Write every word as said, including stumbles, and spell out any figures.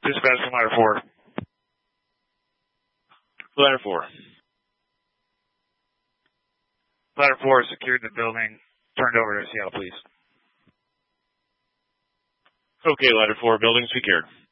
Dispatch from ladder four. Ladder four. Ladder four secured the building. Turned over to Seattle Police. Okay, ladder four, building secured.